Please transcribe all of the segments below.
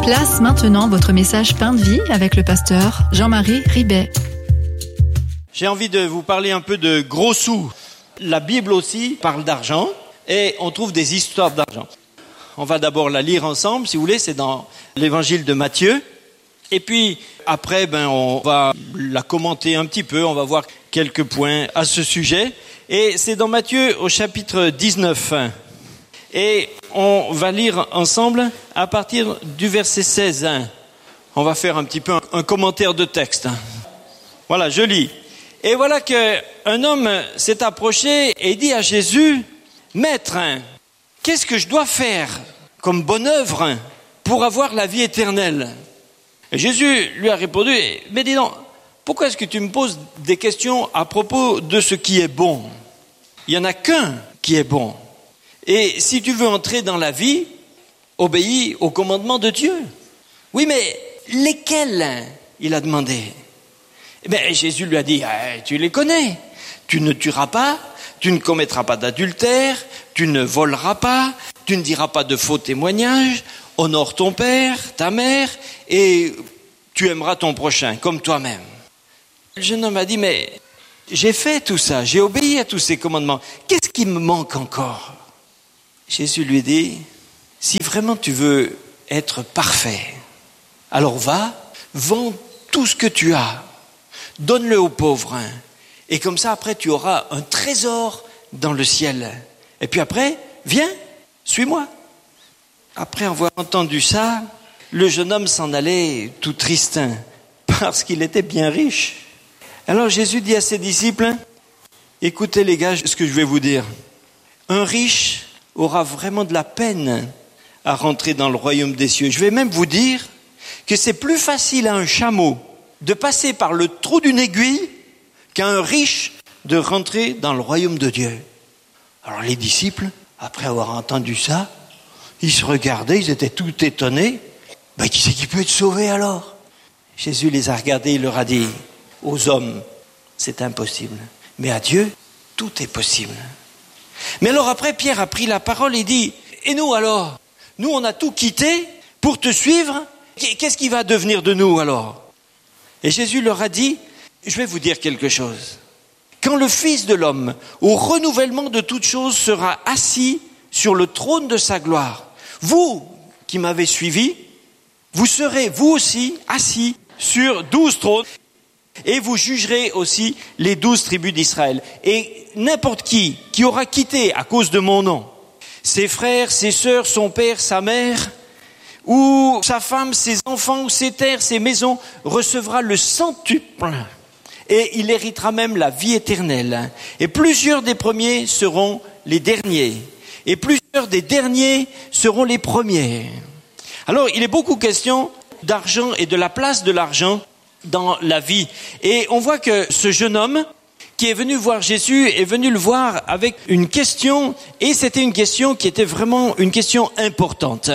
Place maintenant votre message Pain de vie avec le pasteur Jean-Marie Ribet. J'ai envie de vous parler un peu de gros sous. La Bible aussi parle d'argent et on trouve des histoires d'argent. On va d'abord la lire ensemble, si vous voulez, c'est dans l'évangile de Matthieu. Et puis après, on va la commenter un petit peu, on va voir quelques points à ce sujet. Et c'est dans Matthieu au chapitre 19. Et on va lire ensemble à partir du verset 16. On va faire un petit peu un commentaire de texte. Voilà, je lis. Et voilà qu'un homme s'est approché et dit à Jésus, « Maître, qu'est-ce que je dois faire comme bonne œuvre pour avoir la vie éternelle ?» Et Jésus lui a répondu, « Mais dis donc, pourquoi est-ce que tu me poses des questions à propos de ce qui est bon ? Il n'y en a qu'un qui est bon. Et si tu veux entrer dans la vie, obéis aux commandements de Dieu. » « Oui, mais lesquels ?» il a demandé. Jésus lui a dit, tu les connais. Tu ne tueras pas, tu ne commettras pas d'adultère, tu ne voleras pas, tu ne diras pas de faux témoignages, honore ton père, ta mère, et tu aimeras ton prochain comme toi-même. Le jeune homme a dit, mais j'ai fait tout ça, j'ai obéi à tous ces commandements. Qu'est-ce qui me manque encore ? Jésus lui dit, si vraiment tu veux être parfait, alors va, vends tout ce que tu as, donne-le aux pauvres, et comme ça après tu auras un trésor dans le ciel. Et puis après, viens, suis-moi. Après avoir entendu ça, le jeune homme s'en allait tout tristin, parce qu'il était bien riche. Alors Jésus dit à ses disciples, écoutez les gars, ce que je vais vous dire. Un riche aura vraiment de la peine à rentrer dans le royaume des cieux. Je vais même vous dire que c'est plus facile à un chameau de passer par le trou d'une aiguille qu'à un riche de rentrer dans le royaume de Dieu. Alors les disciples, après avoir entendu ça, ils se regardaient, ils étaient tout étonnés. Qui c'est qui peut être sauvé alors ? Jésus les a regardés, il leur a dit, aux hommes, c'est impossible. Mais à Dieu, tout est possible. Mais alors après, Pierre a pris la parole et dit, et nous alors ? Nous, on a tout quitté pour te suivre. Qu'est-ce qui va devenir de nous alors ? Et Jésus leur a dit, je vais vous dire quelque chose. Quand le Fils de l'homme, au renouvellement de toutes choses, sera assis sur le trône de sa gloire, vous qui m'avez suivi, vous serez vous aussi assis sur 12 trônes et vous jugerez aussi les 12 tribus d'Israël. Et n'importe qui aura quitté à cause de mon nom, ses frères, ses sœurs, son père, sa mère, ou sa femme, ses enfants, ou ses terres, ses maisons, recevra le centuple. Et il héritera même la vie éternelle. Et plusieurs des premiers seront les derniers. Et plusieurs des derniers seront les premiers. Alors, il est beaucoup question d'argent et de la place de l'argent dans la vie. Et on voit que ce jeune homme qui est venu voir Jésus est venu le voir avec une question, et c'était une question qui était vraiment une question importante.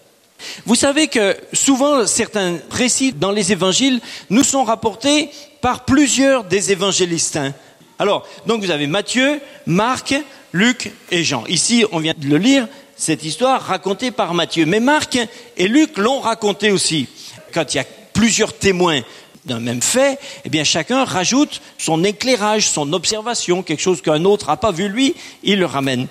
Vous savez que souvent certains récits dans les évangiles nous sont rapportés par plusieurs des évangélistes. Alors, donc vous avez Matthieu, Marc, Luc et Jean. Ici, on vient de le lire, cette histoire racontée par Matthieu. Mais Marc et Luc l'ont racontée aussi. Quand il y a plusieurs témoins d'un même fait, eh bien chacun rajoute son éclairage, son observation, quelque chose qu'un autre n'a pas vu lui, il le ramène.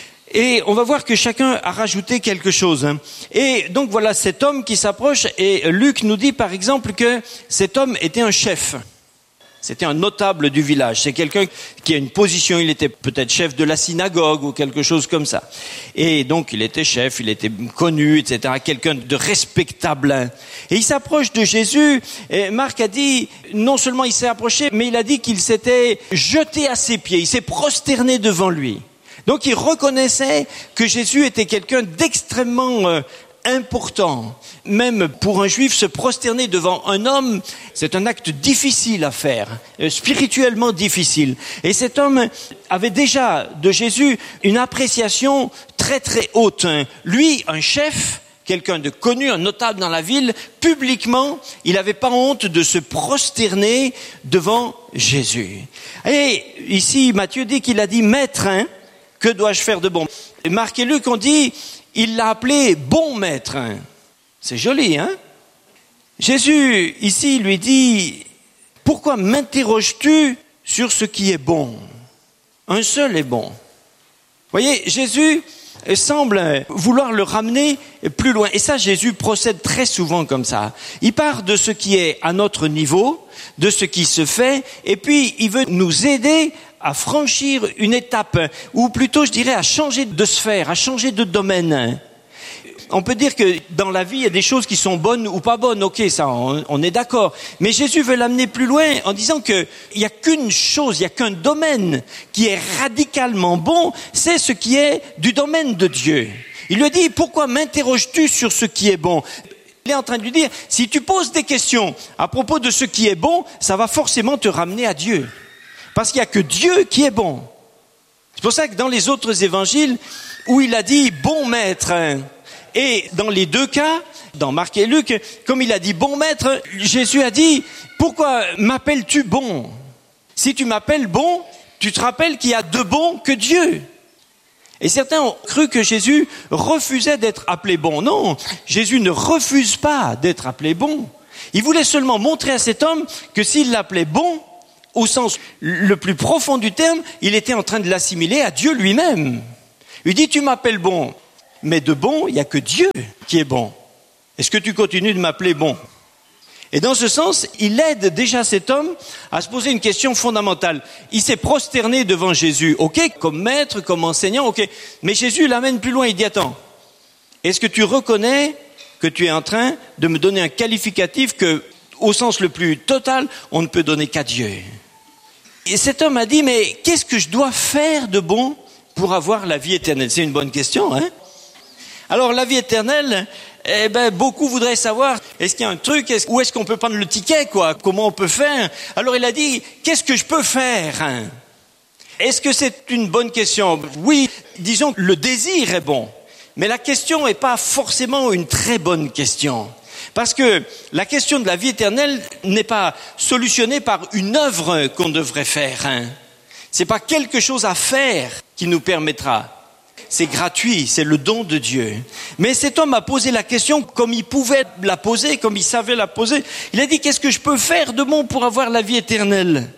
Et on va voir que chacun a rajouté quelque chose. Et donc voilà cet homme qui s'approche, et Luc nous dit par exemple que cet homme était un chef. C'était un notable du village. C'est quelqu'un qui a une position, il était peut-être chef de la synagogue ou quelque chose comme ça. Et donc il était chef, il était connu, etc. Quelqu'un de respectable. Et il s'approche de Jésus. Et Marc a dit, non seulement il s'est approché, mais il a dit qu'il s'était jeté à ses pieds. Il s'est prosterné devant lui. Donc il reconnaissait que Jésus était quelqu'un d'extrêmement important. Même pour un juif, se prosterner devant un homme, c'est un acte difficile à faire, spirituellement difficile. Et cet homme avait déjà de Jésus une appréciation très très haute. Lui, un chef, quelqu'un de connu, un notable dans la ville, publiquement, il n'avait pas honte de se prosterner devant Jésus. Et ici, Matthieu dit qu'il a dit « Maître, que dois-je faire de bon ?» Et Marc et Luc ont dit, il l'a appelé « bon maître ». C'est joli, hein? Jésus, ici, lui dit, « Pourquoi m'interroges-tu sur ce qui est bon? Un seul est bon. » Vous voyez, Jésus semble vouloir le ramener plus loin. Et ça, Jésus procède très souvent comme ça. Il part de ce qui est à notre niveau, de ce qui se fait, et puis il veut nous aider à franchir une étape, ou plutôt, je dirais, à changer de sphère, à changer de domaine. On peut dire que dans la vie, il y a des choses qui sont bonnes ou pas bonnes. Ok, ça, on est d'accord. Mais Jésus veut l'amener plus loin en disant que il y a qu'une chose, il y a qu'un domaine qui est radicalement bon, c'est ce qui est du domaine de Dieu. Il lui dit, pourquoi m'interroges-tu sur ce qui est bon? Il est en train de lui dire, si tu poses des questions à propos de ce qui est bon, ça va forcément te ramener à Dieu. Parce qu'il n'y a que Dieu qui est bon. C'est pour ça que dans les autres évangiles, où il a dit, bon maître, et dans les deux cas, dans Marc et Luc, comme il a dit bon maître, Jésus a dit, pourquoi m'appelles-tu bon? Si tu m'appelles bon, tu te rappelles qu'il y a de bon que Dieu. Et certains ont cru que Jésus refusait d'être appelé bon. Non, Jésus ne refuse pas d'être appelé bon. Il voulait seulement montrer à cet homme que s'il l'appelait bon, au sens le plus profond du terme, il était en train de l'assimiler à Dieu lui-même. Il dit, tu m'appelles bon. Mais de bon, il n'y a que Dieu qui est bon. Est-ce que tu continues de m'appeler bon? Et dans ce sens, il aide déjà cet homme à se poser une question fondamentale. Il s'est prosterné devant Jésus, ok, comme maître, comme enseignant, ok. Mais Jésus l'amène plus loin, il dit, attends, est-ce que tu reconnais que tu es en train de me donner un qualificatif que, au sens le plus total, on ne peut donner qu'à Dieu? Et cet homme a dit, mais qu'est-ce que je dois faire de bon pour avoir la vie éternelle? C'est une bonne question, hein? Alors la vie éternelle, beaucoup voudraient savoir, est-ce qu'il y a un truc, où est-ce qu'on peut prendre le ticket, quoi? Comment on peut faire? Alors il a dit, qu'est-ce que je peux faire? Est-ce que c'est une bonne question? Oui, disons que le désir est bon, mais la question n'est pas forcément une très bonne question. Parce que la question de la vie éternelle n'est pas solutionnée par une œuvre qu'on devrait faire. C'est pas quelque chose à faire qui nous permettra. C'est gratuit, c'est le don de Dieu. Mais cet homme a posé la question comme il pouvait la poser, comme il savait la poser. Il a dit, qu'est-ce que je peux faire de bon pour avoir la vie éternelle?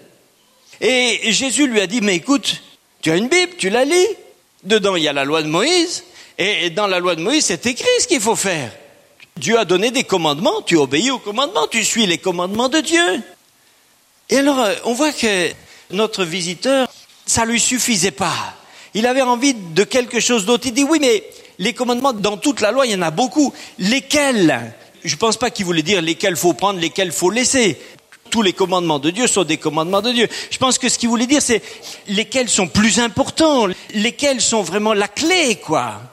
Et Jésus lui a dit, mais écoute, tu as une Bible, tu la lis. Dedans, il y a la loi de Moïse. Et dans la loi de Moïse, c'est écrit ce qu'il faut faire. Dieu a donné des commandements, tu obéis aux commandements, tu suis les commandements de Dieu. Et alors, on voit que notre visiteur, ça lui suffisait pas. Il avait envie de quelque chose d'autre. Il dit, oui, mais les commandements, dans toute la loi, il y en a beaucoup. Lesquels? Je ne pense pas qu'il voulait dire lesquels faut prendre, lesquels faut laisser. Tous les commandements de Dieu sont des commandements de Dieu. Je pense que ce qu'il voulait dire, c'est lesquels sont plus importants, lesquels sont vraiment la clé, quoi.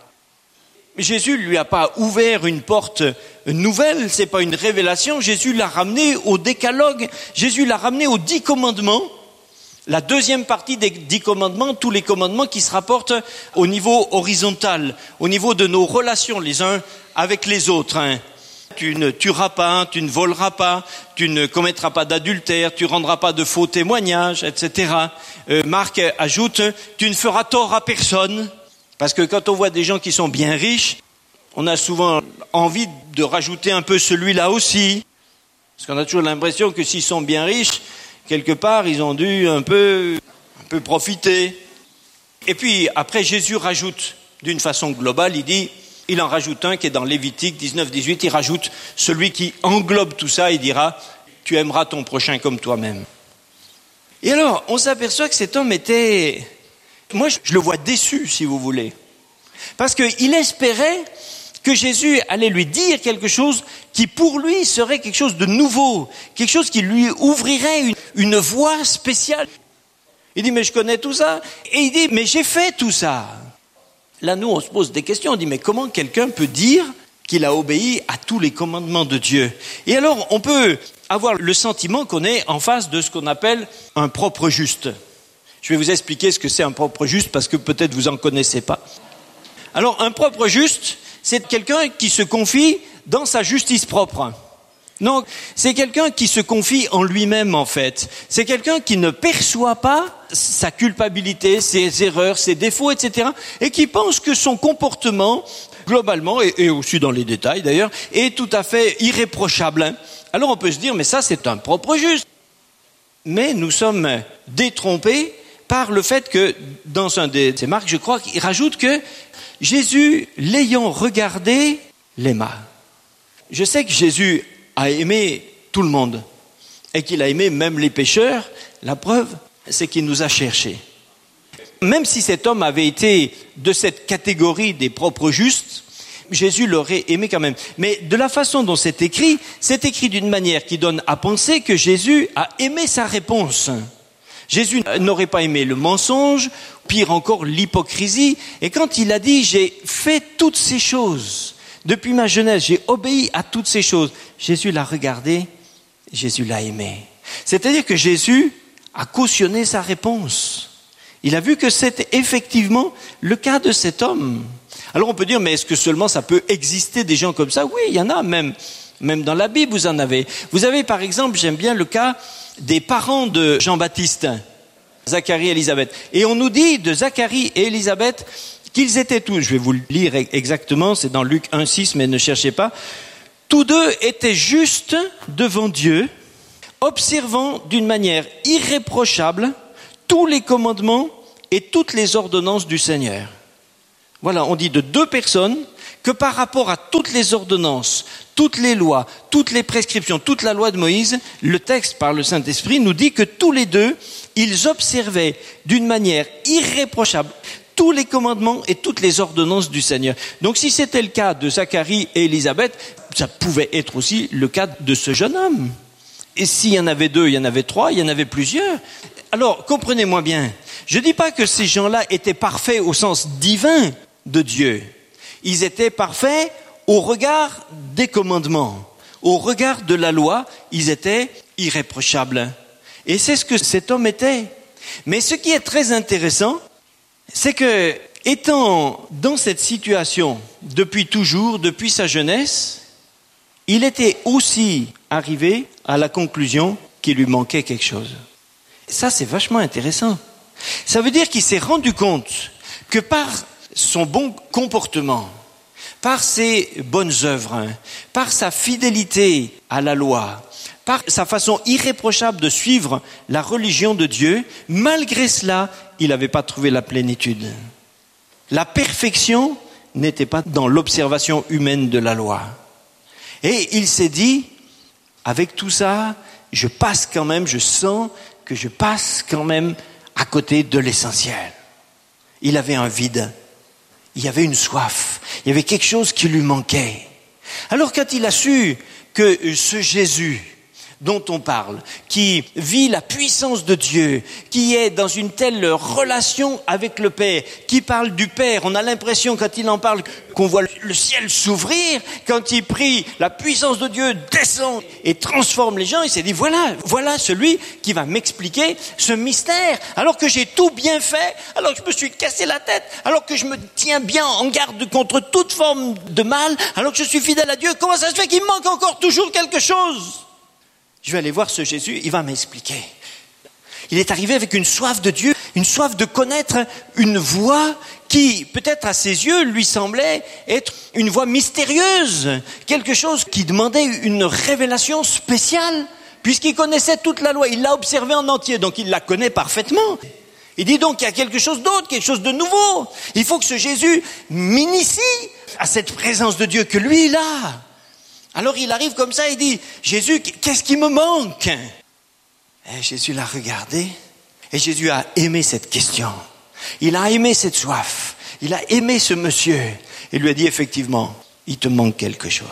Jésus lui a pas ouvert une porte nouvelle, c'est pas une révélation. Jésus l'a ramené au décalogue. Jésus l'a ramené aux 10 commandements. La deuxième partie des 10 commandements, tous les commandements qui se rapportent au niveau horizontal, au niveau de nos relations les uns avec les autres. Tu ne tueras pas, tu ne voleras pas, tu ne commettras pas d'adultère, tu rendras pas de faux témoignages, etc. Marc ajoute, tu ne feras tort à personne. Parce que quand on voit des gens qui sont bien riches, on a souvent envie de rajouter un peu celui-là aussi. Parce qu'on a toujours l'impression que s'ils sont bien riches, quelque part, ils ont dû un peu profiter. Et puis, après, Jésus rajoute, d'une façon globale, il en rajoute un qui est dans Lévitique 19-18, il rajoute celui qui englobe tout ça, il dira, tu aimeras ton prochain comme toi-même. Et alors, on s'aperçoit que cet homme était, moi, je le vois déçu, si vous voulez. Parce qu'il espérait que Jésus allait lui dire quelque chose qui pour lui serait quelque chose de nouveau, quelque chose qui lui ouvrirait une voie spéciale. Il dit, mais je connais tout ça. Et il dit, mais j'ai fait tout ça. Là, nous, on se pose des questions. On dit, mais comment quelqu'un peut dire qu'il a obéi à tous les commandements de Dieu? Et alors, on peut avoir le sentiment qu'on est en face de ce qu'on appelle un propre juste. Je vais vous expliquer ce que c'est un propre juste parce que peut-être vous en connaissez pas. Alors, un propre juste, c'est quelqu'un qui se confie dans sa justice propre. Non, c'est quelqu'un qui se confie en lui-même en fait. C'est quelqu'un qui ne perçoit pas sa culpabilité, ses erreurs, ses défauts, etc. et qui pense que son comportement, globalement, et aussi dans les détails d'ailleurs, est tout à fait irréprochable. Alors on peut se dire, mais ça c'est un propre juste. Mais nous sommes détrompés par le fait que, dans un de ses marques, je crois qu'il rajoute que Jésus, l'ayant regardé, l'aima. Je sais que Jésus a aimé tout le monde et qu'il a aimé même les pécheurs. La preuve, c'est qu'il nous a cherchés. Même si cet homme avait été de cette catégorie des propres justes, Jésus l'aurait aimé quand même. Mais de la façon dont c'est écrit d'une manière qui donne à penser que Jésus a aimé sa réponse. Jésus n'aurait pas aimé le mensonge, pire encore l'hypocrisie. Et quand il a dit « j'ai fait toutes ces choses », depuis ma jeunesse, j'ai obéi à toutes ces choses. Jésus l'a regardé, Jésus l'a aimé. C'est-à-dire que Jésus a cautionné sa réponse. Il a vu que c'était effectivement le cas de cet homme. Alors on peut dire, mais est-ce que seulement ça peut exister des gens comme ça ? Oui, il y en a même dans la Bible, vous en avez. Vous avez par exemple, j'aime bien le cas des parents de Jean-Baptiste, Zacharie et Élisabeth. Et on nous dit de Zacharie et Élisabeth qu'ils étaient tous, je vais vous le lire exactement, c'est dans Luc 1,6, mais ne cherchez pas. Tous deux étaient justes devant Dieu, observant d'une manière irréprochable tous les commandements et toutes les ordonnances du Seigneur. Voilà, on dit de deux personnes que par rapport à toutes les ordonnances, toutes les lois, toutes les prescriptions, toute la loi de Moïse, le texte par le Saint-Esprit nous dit que tous les deux, ils observaient d'une manière irréprochable tous les commandements et toutes les ordonnances du Seigneur. Donc si c'était le cas de Zacharie et Élisabeth, ça pouvait être aussi le cas de ce jeune homme. Et s'il y en avait deux, il y en avait trois, il y en avait plusieurs. Alors, comprenez-moi bien, je ne dis pas que ces gens-là étaient parfaits au sens divin de Dieu. Ils étaient parfaits au regard des commandements, au regard de la loi, ils étaient irréprochables. Et c'est ce que cet homme était. Mais ce qui est très intéressant, c'est que, étant dans cette situation depuis toujours, depuis sa jeunesse, il était aussi arrivé à la conclusion qu'il lui manquait quelque chose. Ça, c'est vachement intéressant. Ça veut dire qu'il s'est rendu compte que par son bon comportement, par ses bonnes œuvres, par sa fidélité à la loi, par sa façon irréprochable de suivre la religion de Dieu, malgré cela, il n'avait pas trouvé la plénitude. La perfection n'était pas dans l'observation humaine de la loi. Et il s'est dit, avec tout ça, je sens que je passe quand même à côté de l'essentiel. Il avait un vide. Il y avait une soif. Il y avait quelque chose qui lui manquait. Alors quand il a su que ce Jésus dont on parle, qui vit la puissance de Dieu, qui est dans une telle relation avec le Père, qui parle du Père, on a l'impression quand il en parle qu'on voit le ciel s'ouvrir, quand il prie, la puissance de Dieu descend et transforme les gens, il s'est dit voilà celui qui va m'expliquer ce mystère, alors que j'ai tout bien fait, alors que je me suis cassé la tête, alors que je me tiens bien en garde contre toute forme de mal, alors que je suis fidèle à Dieu, comment ça se fait qu'il me manque encore toujours quelque chose ? Je vais aller voir ce Jésus, il va m'expliquer. Il est arrivé avec une soif de Dieu, une soif de connaître une voie qui, peut-être à ses yeux, lui semblait être une voie mystérieuse, quelque chose qui demandait une révélation spéciale, puisqu'il connaissait toute la loi, il l'a observée en entier, donc il la connaît parfaitement. Il dit donc qu'il y a quelque chose d'autre, quelque chose de nouveau. Il faut que ce Jésus m'initie à cette présence de Dieu que lui, il a. Alors il arrive comme ça, il dit, Jésus, qu'est-ce qui me manque ? Et Jésus l'a regardé, et Jésus a aimé cette question. Il a aimé cette soif, il a aimé ce monsieur, et lui a dit effectivement, il te manque quelque chose.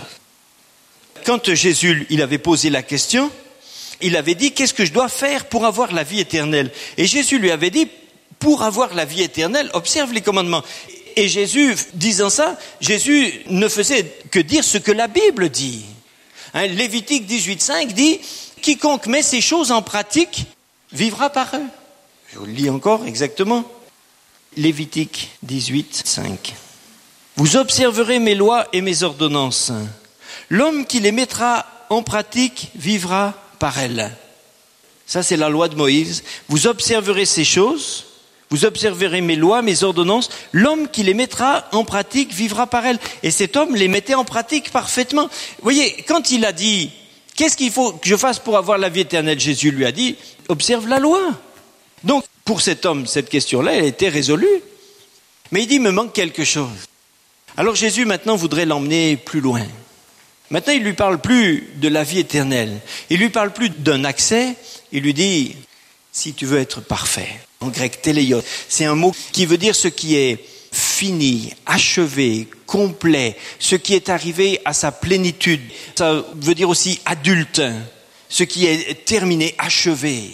Quand Jésus, il avait posé la question, il avait dit, qu'est-ce que je dois faire pour avoir la vie éternelle ? Et Jésus lui avait dit, pour avoir la vie éternelle, observe les commandements. Et Jésus, disant ça, Jésus ne faisait que dire ce que la Bible dit. Lévitique 18,5 dit « Quiconque met ces choses en pratique vivra par eux ». Je vous le lis encore exactement. Lévitique 18,5. « Vous observerez mes lois et mes ordonnances. L'homme qui les mettra en pratique vivra par elle. Ça, c'est la loi de Moïse. Vous observerez ces choses, vous observerez mes lois, mes ordonnances. L'homme qui les mettra en pratique vivra par elles. Et cet homme les mettait en pratique parfaitement. Vous voyez, quand il a dit, qu'est-ce qu'il faut que je fasse pour avoir la vie éternelle? Jésus lui a dit, observe la loi. Donc, pour cet homme, cette question-là, elle était résolue. Mais il dit, il me manque quelque chose. Alors Jésus, maintenant, voudrait l'emmener plus loin. Maintenant, il ne lui parle plus de la vie éternelle. Il ne lui parle plus d'un accès. Il lui dit, si tu veux être parfait. En grec, téléios. C'est un mot qui veut dire ce qui est fini, achevé, complet, ce qui est arrivé à sa plénitude. Ça veut dire aussi adulte, ce qui est terminé, achevé.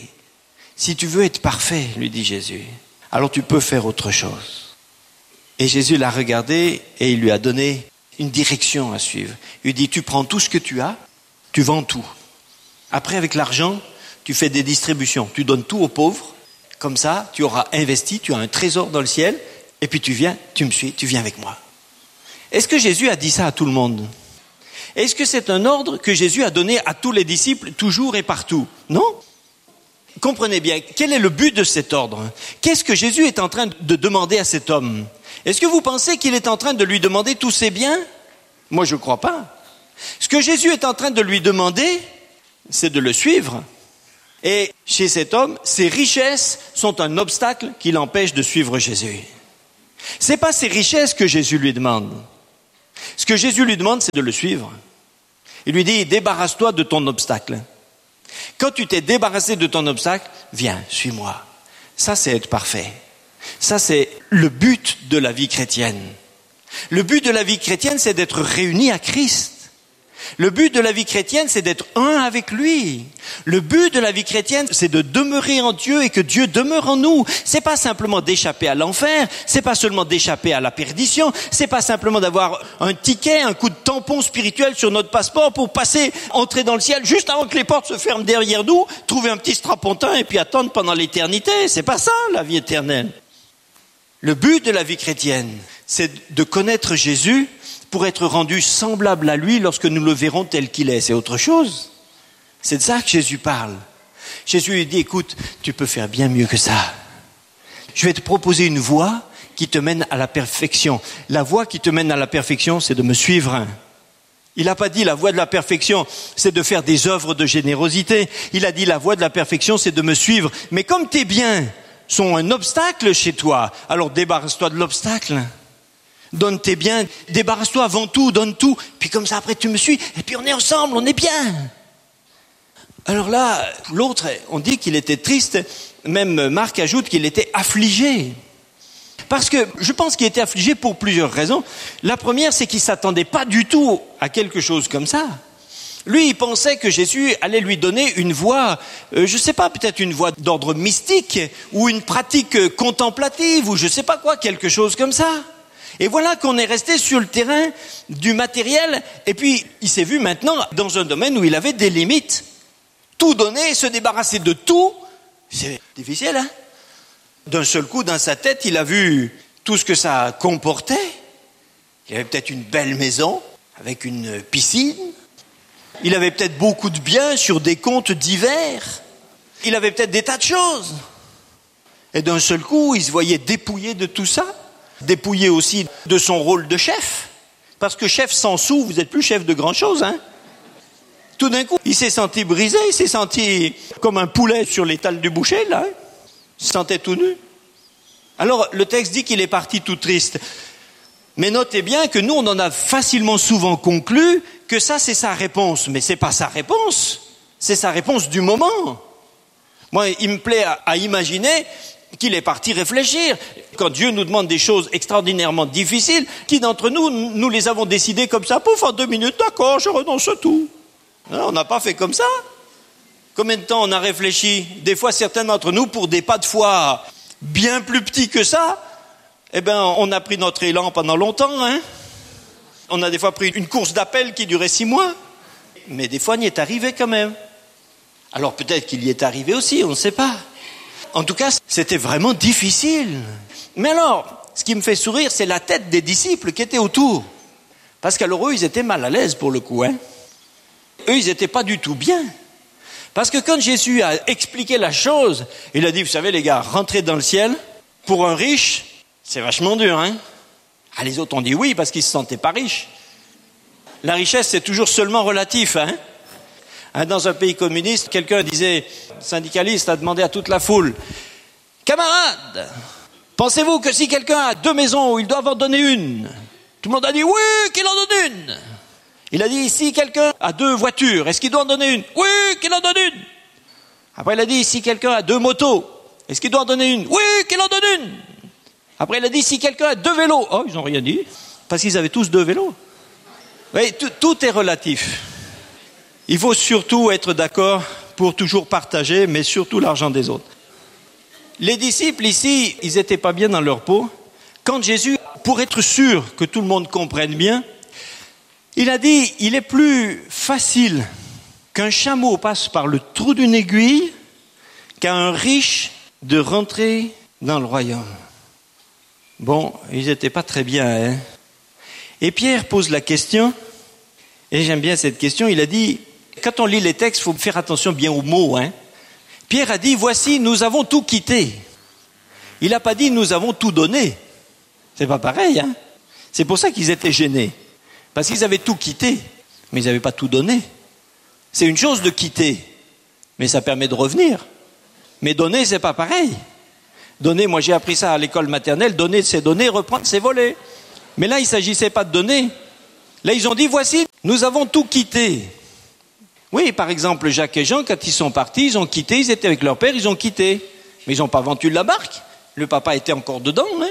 Si tu veux être parfait, lui dit Jésus, alors tu peux faire autre chose. Et Jésus l'a regardé et il lui a donné une direction à suivre. Il lui dit, tu prends tout ce que tu as, tu vends tout. Après, avec l'argent, tu fais des distributions, tu donnes tout aux pauvres. Comme ça, tu auras investi, tu as un trésor dans le ciel, et puis tu viens, tu me suis, tu viens avec moi. Est-ce que Jésus a dit ça à tout le monde? Est-ce que c'est un ordre que Jésus a donné à tous les disciples, toujours et partout? Non. Comprenez bien, quel est le but de cet ordre? Qu'est-ce que Jésus est en train de demander à cet homme? Est-ce que vous pensez qu'il est en train de lui demander tous ses biens? Moi, je ne crois pas. Ce que Jésus est en train de lui demander, c'est de le suivre. Et chez cet homme, ses richesses sont un obstacle qui l'empêche de suivre Jésus. Ce n'est pas ses richesses que Jésus lui demande. Ce que Jésus lui demande, c'est de le suivre. Il lui dit, débarrasse-toi de ton obstacle. Quand tu t'es débarrassé de ton obstacle, viens, suis-moi. Ça, c'est être parfait. Ça, c'est le but de la vie chrétienne. Le but de la vie chrétienne, c'est d'être réunis à Christ. Le but de la vie chrétienne, c'est d'être un avec lui. Le but de la vie chrétienne, c'est de demeurer en Dieu et que Dieu demeure en nous. C'est pas simplement d'échapper à l'enfer, c'est pas seulement d'échapper à la perdition, c'est pas simplement d'avoir un ticket, un coup de tampon spirituel sur notre passeport pour entrer dans le ciel juste avant que les portes se ferment derrière nous, trouver un petit strapontin et puis attendre pendant l'éternité. C'est pas ça, la vie éternelle. Le but de la vie chrétienne, c'est de connaître Jésus pour être rendu semblable à lui lorsque nous le verrons tel qu'il est. C'est autre chose. C'est de ça que Jésus parle. Jésus lui dit, écoute, tu peux faire bien mieux que ça. Je vais te proposer une voie qui te mène à la perfection. La voie qui te mène à la perfection, c'est de me suivre. Il n'a pas dit la voie de la perfection, c'est de faire des œuvres de générosité. Il a dit la voie de la perfection, c'est de me suivre. Mais comme tes biens sont un obstacle chez toi, alors débarrasse-toi de l'obstacle. Donne tes biens, débarrasse-toi avant tout, donne tout, puis comme ça après tu me suis, et puis on est ensemble, on est bien. Alors là, l'autre, on dit qu'il était triste, même Marc ajoute qu'il était affligé. Parce que je pense qu'il était affligé pour plusieurs raisons. La première, c'est qu'il ne s'attendait pas du tout à quelque chose comme ça. Lui, il pensait que Jésus allait lui donner une voie, je ne sais pas, peut-être une voie d'ordre mystique, ou une pratique contemplative, ou je ne sais pas quoi, quelque chose comme ça. Et voilà qu'on est resté sur le terrain du matériel, et puis il s'est vu maintenant dans un domaine où il avait des limites. Tout donner, se débarrasser de tout, c'est difficile, hein? D'un seul coup, dans sa tête, il a vu tout ce que ça comportait. Il avait peut-être une belle maison, avec une piscine. Il avait peut-être beaucoup de biens sur des comptes divers. Il avait peut-être des tas de choses. Et d'un seul coup, il se voyait dépouillé de tout ça. Dépouillé aussi de son rôle de chef. Parce que chef sans sous, vous n'êtes plus chef de grand-chose, hein. Tout d'un coup, il s'est senti brisé, il s'est senti comme un poulet sur l'étal du boucher, là. Hein. Il se sentait tout nu. Alors, le texte dit qu'il est parti tout triste. Mais notez bien que nous, on en a facilement souvent conclu que ça, c'est sa réponse. Mais c'est pas sa réponse. C'est sa réponse du moment. Moi, il me plaît à imaginer qu'il est parti réfléchir. Quand Dieu nous demande des choses extraordinairement difficiles, qui d'entre nous, nous les avons décidées comme ça, pouf, en 2 minutes, d'accord, je renonce à tout. Non, on n'a pas fait comme ça. Combien de temps on a réfléchi? Des fois, certains d'entre nous, pour des pas de foi bien plus petits que ça, on a pris notre élan pendant longtemps, hein. On a des fois pris une course d'appel qui durait 6 mois. Mais des fois, on y est arrivé quand même. Alors peut-être qu'il y est arrivé aussi, on ne sait pas. En tout cas, c'était vraiment difficile. Mais alors, ce qui me fait sourire, c'est la tête des disciples qui étaient autour. Parce qu'alors eux, ils étaient mal à l'aise pour le coup, hein. Eux, ils n'étaient pas du tout bien. Parce que quand Jésus a expliqué la chose, il a dit, vous savez les gars, rentrer dans le ciel, pour un riche, c'est vachement dur, hein? Ah, les autres ont dit oui parce qu'ils ne se sentaient pas riches. La richesse, c'est toujours seulement relatif, hein? Dans un pays communiste, quelqu'un disait, syndicaliste a demandé à toute la foule, camarades, pensez-vous que si quelqu'un a 2 maisons, ils doivent en donner une? Tout le monde a dit oui, qu'il en donne une. Il a dit, si quelqu'un a 2 voitures, est-ce qu'il doit en donner une? Oui, qu'il en donne une. Après, il a dit, si quelqu'un a 2 motos, est-ce qu'il doit en donner une? Oui, qu'il en donne une. Après, il a dit, si quelqu'un a 2 vélos, oh, ils n'ont rien dit, parce qu'ils avaient tous 2 vélos. Oui, tout est relatif. Il faut surtout être d'accord pour toujours partager, mais surtout l'argent des autres. Les disciples ici, ils n'étaient pas bien dans leur peau. Quand Jésus, pour être sûr que tout le monde comprenne bien, il a dit, il est plus facile qu'un chameau passe par le trou d'une aiguille qu'à un riche de rentrer dans le royaume. Bon, ils n'étaient pas très bien, hein. Et Pierre pose la question, et j'aime bien cette question, il a dit, quand on lit les textes, il faut faire attention bien aux mots, hein. Pierre a dit, voici, nous avons tout quitté. Il n'a pas dit, nous avons tout donné. C'est pas pareil, hein. C'est pour ça qu'ils étaient gênés. Parce qu'ils avaient tout quitté, mais ils n'avaient pas tout donné. C'est une chose de quitter, mais ça permet de revenir. Mais donner, c'est pas pareil. Donner, moi j'ai appris ça à l'école maternelle, donner c'est donner, reprendre c'est voler. Mais là, il ne s'agissait pas de donner. Là, ils ont dit, voici, nous avons tout quitté. Oui, par exemple, Jacques et Jean, quand ils sont partis, ils ont quitté, ils étaient avec leur père, ils ont quitté. Mais ils n'ont pas vendu la barque. Le papa était encore dedans, hein.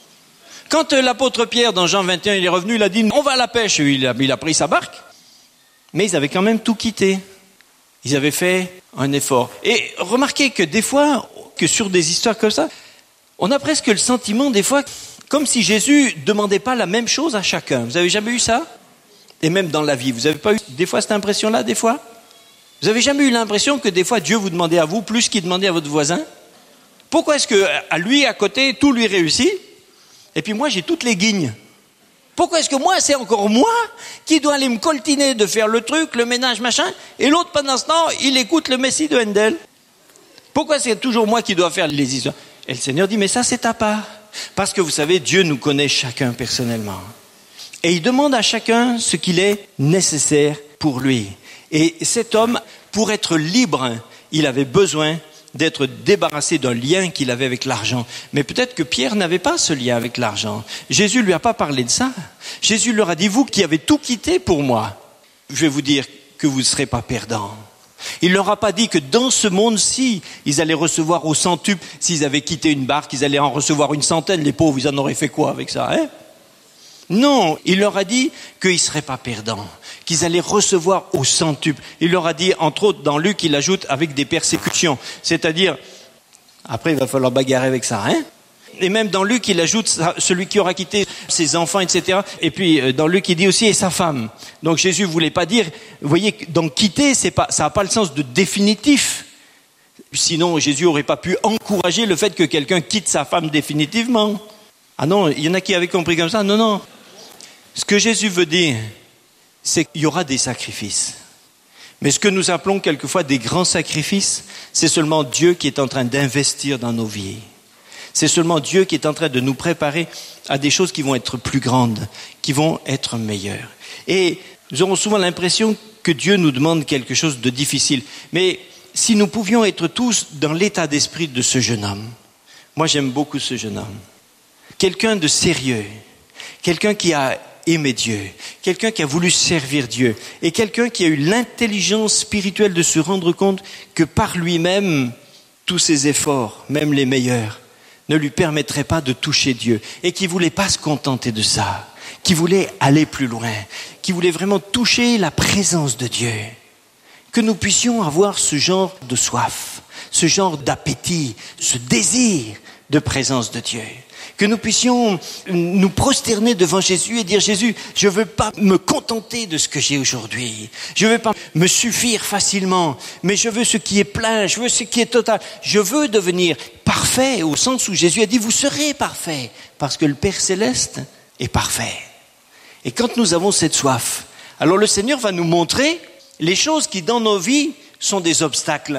Quand l'apôtre Pierre, dans Jean 21, il est revenu, il a dit, on va à la pêche. Il a pris sa barque. Mais ils avaient quand même tout quitté. Ils avaient fait un effort. Et remarquez que des fois, que sur des histoires comme ça, on a presque le sentiment, des fois, comme si Jésus ne demandait pas la même chose à chacun. Vous avez jamais eu ça? Et même dans la vie, vous n'avez pas eu des fois cette impression-là, des fois? Vous avez jamais eu l'impression que des fois Dieu vous demandait à vous plus qu'il demandait à votre voisin? Pourquoi est-ce que à lui, à côté, tout lui réussit? Et puis moi, j'ai toutes les guignes. Pourquoi est-ce que moi, c'est encore moi qui dois aller me coltiner de faire le truc, le ménage, machin, et l'autre, pendant ce temps, il écoute le Messie de Handel? Pourquoi c'est toujours moi qui dois faire les histoires? Et le Seigneur dit, mais ça, c'est ta part. Parce que vous savez, Dieu nous connaît chacun personnellement. Et il demande à chacun ce qu'il est nécessaire pour lui. Et cet homme, pour être libre, il avait besoin d'être débarrassé d'un lien qu'il avait avec l'argent. Mais peut-être que Pierre n'avait pas ce lien avec l'argent. Jésus lui a pas parlé de ça. Jésus leur a dit, vous qui avez tout quitté pour moi, je vais vous dire que vous ne serez pas perdants. Il leur a pas dit que dans ce monde-ci, ils allaient recevoir au centuple. S'ils avaient quitté une barque, ils allaient en recevoir une centaine. Les pauvres, ils en auraient fait quoi avec ça, hein? Non, il leur a dit qu'ils ne seraient pas perdants, qu'ils allaient recevoir au centuple. Il leur a dit, entre autres, dans Luc, il ajoute avec des persécutions. C'est-à-dire, après il va falloir bagarrer avec ça, hein? Et même dans Luc, il ajoute celui qui aura quitté ses enfants, etc. Et puis dans Luc, il dit aussi et sa femme. Donc Jésus voulait pas dire, vous voyez, donc quitter, ça n'a pas le sens de définitif. Sinon, Jésus aurait pas pu encourager le fait que quelqu'un quitte sa femme définitivement. Ah non, il y en a qui avaient compris comme ça. Non, non. Ce que Jésus veut dire, c'est qu'il y aura des sacrifices. Mais ce que nous appelons quelquefois des grands sacrifices, c'est seulement Dieu qui est en train d'investir dans nos vies. C'est seulement Dieu qui est en train de nous préparer à des choses qui vont être plus grandes, qui vont être meilleures. Et nous aurons souvent l'impression que Dieu nous demande quelque chose de difficile. Mais si nous pouvions être tous dans l'état d'esprit de ce jeune homme, moi j'aime beaucoup ce jeune homme, quelqu'un de sérieux, quelqu'un qui a aimé Dieu, quelqu'un qui a voulu servir Dieu, et quelqu'un qui a eu l'intelligence spirituelle de se rendre compte que par lui-même, tous ses efforts, même les meilleurs, ne lui permettraient pas de toucher Dieu, et qui voulait pas se contenter de ça, qui voulait aller plus loin, qui voulait vraiment toucher la présence de Dieu. Que nous puissions avoir ce genre de soif, ce genre d'appétit, ce désir de présence de Dieu. Que nous puissions nous prosterner devant Jésus et dire, Jésus, je veux pas me contenter de ce que j'ai aujourd'hui. Je veux pas me suffire facilement, mais je veux ce qui est plein, je veux ce qui est total. Je veux devenir parfait au sens où Jésus a dit, vous serez parfait, parce que le Père Céleste est parfait. Et quand nous avons cette soif, alors le Seigneur va nous montrer les choses qui dans nos vies sont des obstacles.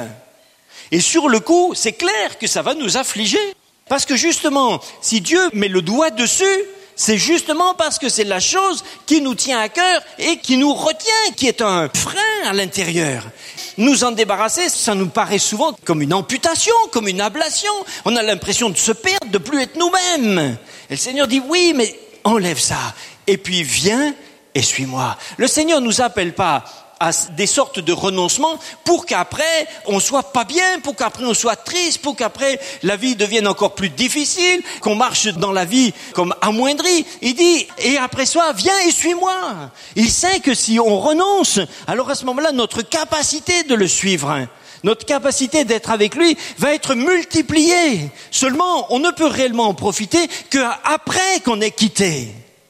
Et sur le coup, c'est clair que ça va nous affliger. Parce que justement, si Dieu met le doigt dessus, c'est justement parce que c'est la chose qui nous tient à cœur et qui nous retient, qui est un frein à l'intérieur. Nous en débarrasser, ça nous paraît souvent comme une amputation, comme une ablation. On a l'impression de se perdre, de plus être nous-mêmes. Et le Seigneur dit, oui, mais enlève ça. Et puis viens et suis-moi. Le Seigneur nous appelle pas à des sortes de renoncements pour qu'après on soit pas bien, pour qu'après on soit triste, pour qu'après la vie devienne encore plus difficile, qu'on marche dans la vie comme amoindri. Il dit, et après ça, viens et suis-moi. Il sait que si on renonce, alors à ce moment-là, notre capacité de le suivre, notre capacité d'être avec lui va être multipliée. Seulement, on ne peut réellement en profiter qu'après qu'on ait quitté.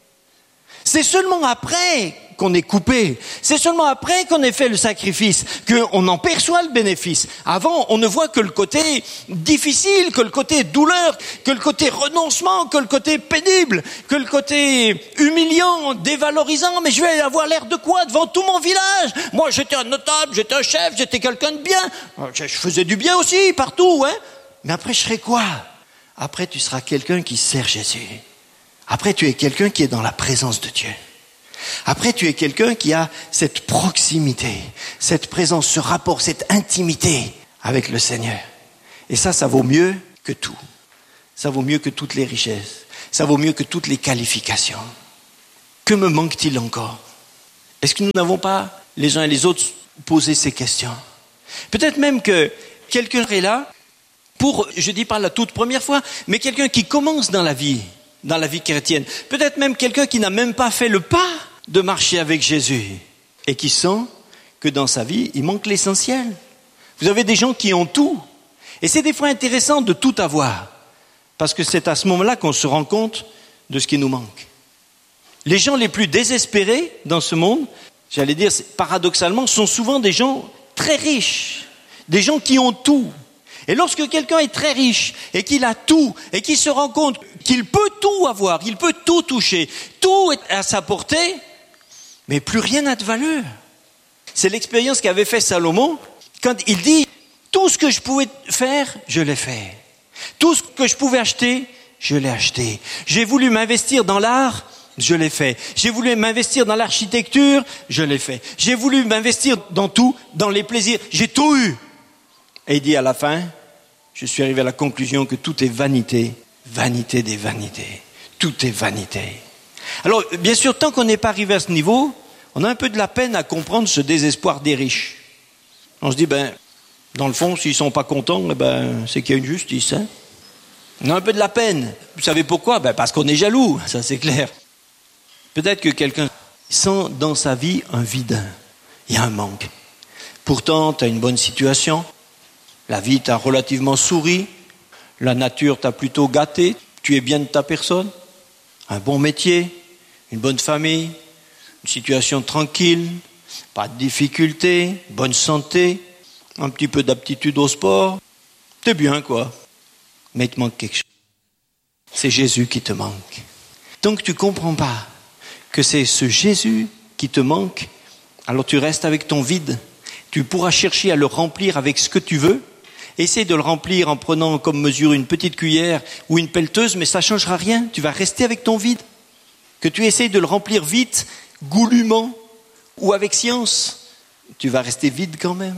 C'est seulement après qu'on est coupé. C'est seulement après qu'on ait fait le sacrifice qu'on en perçoit le bénéfice. Avant, on ne voit que le côté difficile, que le côté douleur, que le côté renoncement, que le côté pénible, que le côté humiliant, dévalorisant. Mais je vais avoir l'air de quoi devant tout mon village? Moi, j'étais un notable, j'étais un chef, j'étais quelqu'un de bien. Je faisais du bien aussi, partout, hein. Mais après, je serai quoi? Après, tu seras quelqu'un qui sert Jésus. Après, tu es quelqu'un qui est dans la présence de Dieu. Après, tu es quelqu'un qui a cette proximité, cette présence, ce rapport, cette intimité avec le Seigneur. Et ça vaut mieux que tout. Ça vaut mieux que toutes les richesses. Ça vaut mieux que toutes les qualifications. Que me manque-t-il encore? Est-ce que nous n'avons pas, les uns et les autres, posé ces questions? Peut-être même que quelqu'un est là pour, je dis pas la toute première fois, mais quelqu'un qui commence dans la vie chrétienne. Peut-être même quelqu'un qui n'a même pas fait le pas de marcher avec Jésus et qui sent que dans sa vie, il manque l'essentiel. Vous avez des gens qui ont tout. Et c'est des fois intéressant de tout avoir. Parce que c'est à ce moment-là qu'on se rend compte de ce qui nous manque. Les gens les plus désespérés dans ce monde, j'allais dire paradoxalement, sont souvent des gens très riches. Des gens qui ont tout. Et lorsque quelqu'un est très riche et qu'il a tout et qu'il se rend compte qu'il peut tout avoir, il peut tout toucher, tout est à sa portée, mais plus rien n'a de valeur. C'est l'expérience qu'avait fait Salomon quand il dit « Tout ce que je pouvais faire, je l'ai fait. Tout ce que je pouvais acheter, je l'ai acheté. J'ai voulu m'investir dans l'art, je l'ai fait. J'ai voulu m'investir dans l'architecture, je l'ai fait. J'ai voulu m'investir dans tout, dans les plaisirs, j'ai tout eu. » Et il dit à la fin, je suis arrivé à la conclusion que tout est vanité, vanité des vanités. Tout est vanité. Alors, bien sûr, tant qu'on n'est pas arrivé à ce niveau, on a un peu de la peine à comprendre ce désespoir des riches. On se dit, dans le fond, s'ils sont pas contents, c'est qu'il y a une justice, hein. On a un peu de la peine. Vous savez pourquoi? Parce qu'on est jaloux, ça c'est clair. Peut-être que quelqu'un sent dans sa vie un vide. Il y a un manque. Pourtant, tu as une bonne situation. La vie t'a relativement souri, la nature t'a plutôt gâté, tu es bien de ta personne, un bon métier, une bonne famille, une situation tranquille, pas de difficultés, bonne santé, un petit peu d'aptitude au sport, t'es bien quoi. Mais il te manque quelque chose. C'est Jésus qui te manque. Donc tu comprends pas que c'est ce Jésus qui te manque, alors tu restes avec ton vide. Tu pourras chercher à le remplir avec ce que tu veux. Essaye de le remplir en prenant comme mesure une petite cuillère ou une pelleteuse, mais ça ne changera rien. Tu vas rester avec ton vide. Que tu essayes de le remplir vite, goulûment ou avec science, tu vas rester vide quand même.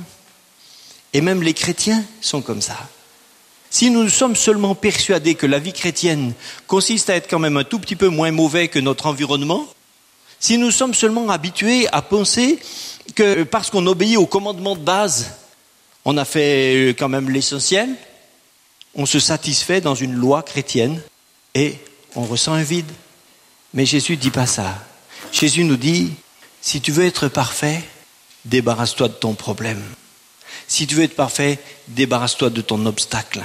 Et même les chrétiens sont comme ça. Si nous sommes seulement persuadés que la vie chrétienne consiste à être quand même un tout petit peu moins mauvais que notre environnement, si nous sommes seulement habitués à penser que parce qu'on obéit aux commandements de base, on a fait quand même l'essentiel, on se satisfait dans une loi chrétienne et on ressent un vide. Mais Jésus ne dit pas ça. Jésus nous dit, si tu veux être parfait, débarrasse-toi de ton problème. Si tu veux être parfait, débarrasse-toi de ton obstacle.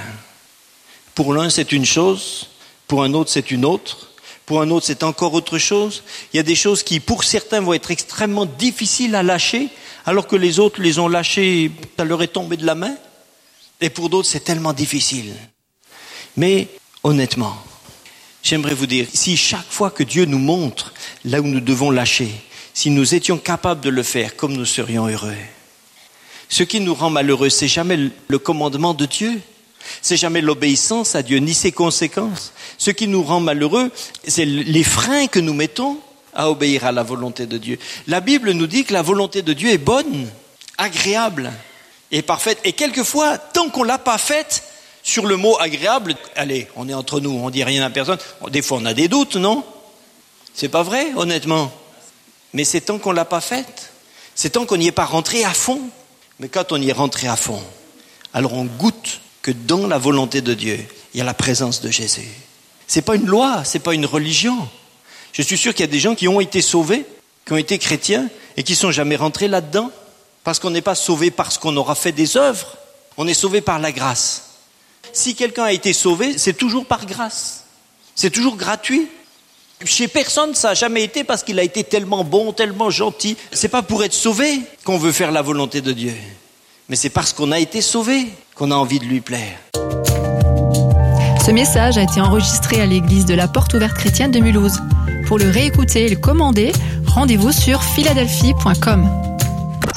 Pour l'un, c'est une chose, pour un autre, c'est une autre. Pour un autre, c'est encore autre chose. Il y a des choses qui, pour certains, vont être extrêmement difficiles à lâcher, alors que les autres les ont lâchées, ça leur est tombé de la main. Et pour d'autres, c'est tellement difficile. Mais, honnêtement, j'aimerais vous dire, si chaque fois que Dieu nous montre là où nous devons lâcher, si nous étions capables de le faire, comme nous serions heureux. Ce qui nous rend malheureux, c'est jamais le commandement de Dieu. C'est jamais l'obéissance à Dieu, ni ses conséquences. Ce qui nous rend malheureux, c'est les freins que nous mettons à obéir à la volonté de Dieu. La Bible nous dit que la volonté de Dieu est bonne, agréable et parfaite. Et quelquefois, tant qu'on l'a pas faite, sur le mot agréable, allez, on est entre nous, on dit rien à personne. Des fois, on a des doutes, non? C'est pas vrai, honnêtement. Mais c'est tant qu'on l'a pas faite. C'est tant qu'on n'y est pas rentré à fond. Mais quand on y est rentré à fond, alors on goûte que dans la volonté de Dieu, il y a la présence de Jésus. C'est pas une loi, c'est pas une religion. Je suis sûr qu'il y a des gens qui ont été sauvés, qui ont été chrétiens et qui sont jamais rentrés là-dedans. Parce qu'on n'est pas sauvé parce qu'on aura fait des œuvres. On est sauvé par la grâce. Si quelqu'un a été sauvé, c'est toujours par grâce. C'est toujours gratuit. Chez personne, ça n'a jamais été parce qu'il a été tellement bon, tellement gentil. C'est pas pour être sauvé qu'on veut faire la volonté de Dieu. Mais c'est parce qu'on a été sauvé qu'on a envie de lui plaire. Ce message a été enregistré à l'église de la Porte Ouverte Chrétienne de Mulhouse. Pour le réécouter et le commander, rendez-vous sur philadelphie.com.